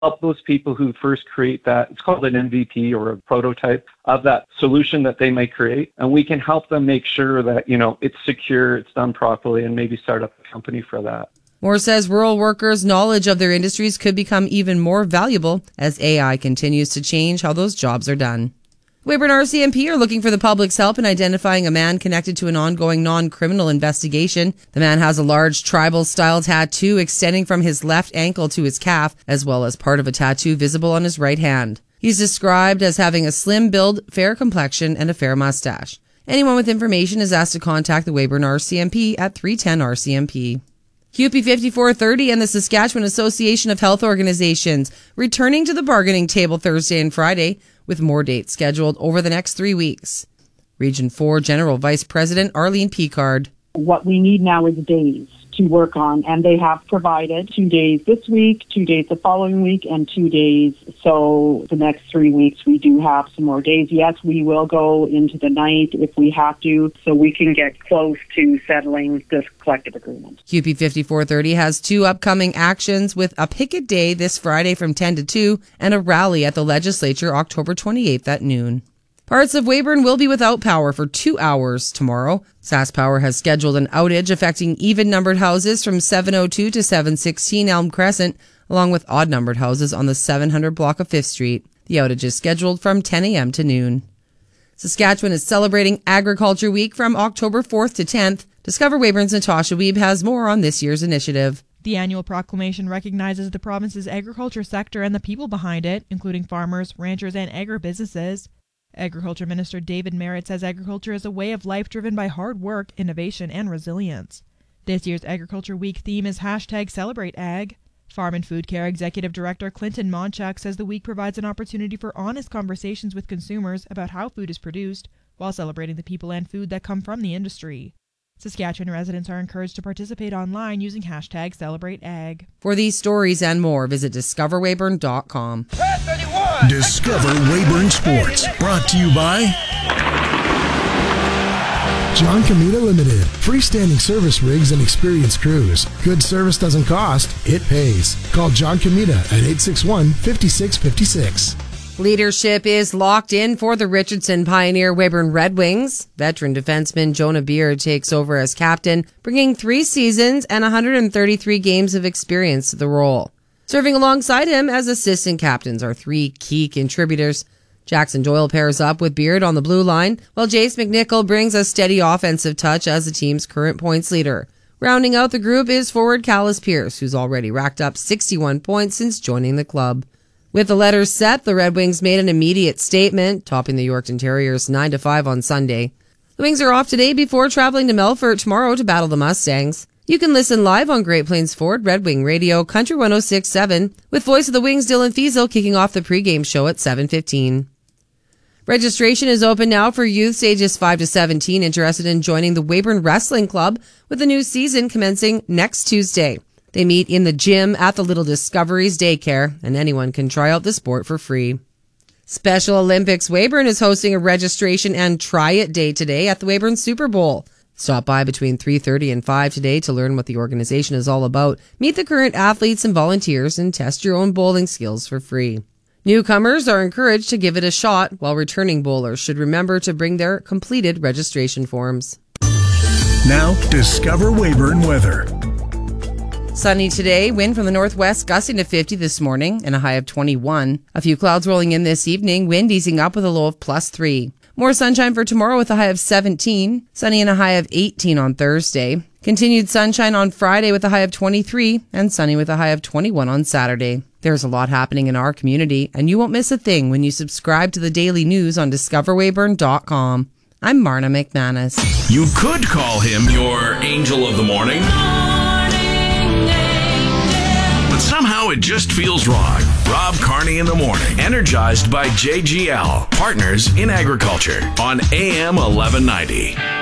help those people who first create that. It's called an MVP or a prototype of that solution that they may create. And we can help them make sure that, it's secure, it's done properly, and maybe start up a company for that. Moore says rural workers' knowledge of their industries could become even more valuable as AI continues to change how those jobs are done. Weyburn RCMP are looking for the public's help in identifying a man connected to an ongoing non-criminal investigation. The man has a large tribal-style tattoo extending from his left ankle to his calf, as well as part of a tattoo visible on his right hand. He's described as having a slim build, fair complexion, and a fair mustache. Anyone with information is asked to contact the Weyburn RCMP at 310-RCMP. CUPE 5430 and the Saskatchewan Association of Health Organizations returning to the bargaining table Thursday and Friday, with more dates scheduled over the next 3 weeks. Region 4 General Vice President Arlene Picard. What we need now is days to work on, and they have provided 2 days this week, 2 days the following week, and 2 days. So the next 3 weeks, we do have some more days. Yes, we will go into the night if we have to, so we can get close to settling this collective agreement. CUPE 5430 has 2 upcoming actions with a picket day this Friday from 10 to 2 and a rally at the legislature October 28th at noon. Parts of Weyburn will be without power for 2 hours tomorrow. SaskPower has scheduled an outage affecting even-numbered houses from 702 to 716 Elm Crescent, along with odd-numbered houses on the 700 block of 5th Street. The outage is scheduled from 10 a.m. to noon. Saskatchewan is celebrating Agriculture Week from October 4th to 10th. Discover Weyburn's Natasha Wiebe has more on this year's initiative. The annual proclamation recognizes the province's agriculture sector and the people behind it, including farmers, ranchers, and agribusinesses. Agriculture Minister David Merritt says agriculture is a way of life driven by hard work, innovation, and resilience. This year's Agriculture Week theme is #CelebrateAg. Farm and Food Care Executive Director Clinton Monchak says the week provides an opportunity for honest conversations with consumers about how food is produced, while celebrating the people and food that come from the industry. Saskatchewan residents are encouraged to participate online using #CelebrateAg. For these stories and more, visit discoverweyburn.com. Discover Weyburn Sports, brought to you by John Comita Limited. Freestanding service rigs and experienced crews. Good service doesn't cost, it pays. Call John Comita at 861-5656. Leadership is locked in for the Richardson Pioneer Weyburn Red Wings. Veteran defenseman Jonah Beard takes over as captain, bringing 3 seasons and 133 games of experience to the role. Serving alongside him as assistant captains are 3 key contributors. Jackson Doyle pairs up with Beard on the blue line, while Jace McNichol brings a steady offensive touch as the team's current points leader. Rounding out the group is forward Callis Pierce, who's already racked up 61 points since joining the club. With the letters set, the Red Wings made an immediate statement, topping the Yorkton Terriers 9-5 on Sunday. The Wings are off today before traveling to Melfort tomorrow to battle the Mustangs. You can listen live on Great Plains Ford Red Wing Radio, Country 106.7, with Voice of the Wings Dylan Fiesel kicking off the pregame show at 7:15. Registration is open now for youths ages 5 to 17 interested in joining the Weyburn Wrestling Club, with the new season commencing next Tuesday. They meet in the gym at the Little Discoveries Daycare, and anyone can try out the sport for free. Special Olympics Weyburn is hosting a registration and try it day today at the Weyburn Super Bowl. Stop by between 3:30 and 5 today to learn what the organization is all about, meet the current athletes and volunteers, and test your own bowling skills for free. Newcomers are encouraged to give it a shot, while returning bowlers should remember to bring their completed registration forms. Now, discover Weyburn weather. Sunny today, wind from the northwest gusting to 50 this morning and a high of 21. A few clouds rolling in this evening, wind easing up with a low of +3. More sunshine for tomorrow with a high of 17. Sunny and a high of 18 on Thursday. Continued sunshine on Friday with a high of 23 and sunny with a high of 21 on Saturday. There's a lot happening in our community, and you won't miss a thing when you subscribe to the daily news on discoverweyburn.com. I'm Marna McManus. You could call him your angel of the morning. But somehow it just feels wrong. Rob Carney in the morning, energized by JGL, partners in agriculture on AM 1190.